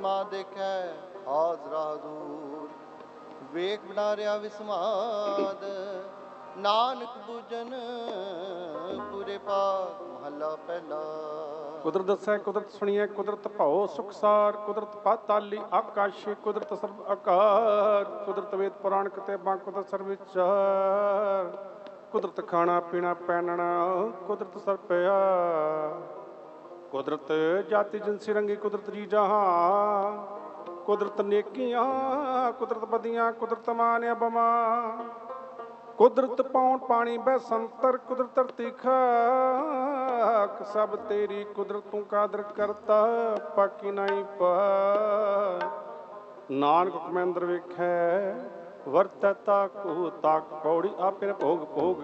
ਵਿਸਮਾ ਦੇਖੈ ਹਾਜ਼ਰਾ ਹਜ਼ੂਰ। ਵੇਖ ਬਣਾ ਰਿਹਾ ਵਿਸਮਾਦ ਨਾਨਕ ਬੂਝਨ ਪੂਰੇ ਪਾਕ। ਮਹੱਲਾ ਪਹਿਲਾ। ਕੁਦਰਤ ਦੱਸੈ ਕੁਦਰਤ ਸੁਣੀਐ ਕੁਦਰਤ ਭਉ ਸੁਖਸਾਰ। ਕੁਦਰਤ ਪਾਤਾਲੀ ਆਕਾਸ਼ੀ ਕੁਦਰਤ ਸਰਬ ਆਕਾਰ। ਕੁਦਰਤ ਵੇਦ ਪੁਰਾਣ ਕਿਤਾਬਾਂ ਕੁਦਰਤ ਸਰਬ ਵਿਚਾਰ। ਕੁਦਰਤ ਖਾਣਾ ਪੀਣਾ ਪਹਿਨਣਾ ਕੁਦਰਤ ਸਰ ਪਿਆ। ਕੁਦਰਤ ਜਾਤੀ ਜਿਨਸੀ ਰੰਗੀ ਕੁਦਰਤ ਜੀ ਜਹਾਂ। ਕੁਦਰਤ ਨੇਕੀਆਂ ਕੁਦਰਤ ਬਦੀਆਂ ਕੁਦਰਤ ਮਾਨ ਅਬਮਾ। ਕੁਦਰਤ ਪਾਉਣ ਪਾਣੀ ਬੈ ਸੰਤਰ ਕੁਦਰਤ ਧਰਤੀ ਖਾਕ। ਸਭ ਤੇਰੀ ਕੁਦਰਤ ਤੂੰ ਕਾਦਰ ਕਰਤਾ ਪਾਕੀ ਨਹੀਂ ਪਾ। ਨਾਨਕ ਹੁਕਮੈ ਅੰਦਰ ਵੇਖੈ ਵਰਤੈ ਤਾਕੂ ਤਾਕ ਪੌੜੀ ਆਪੇ ਭੋਗ ਭੋਗ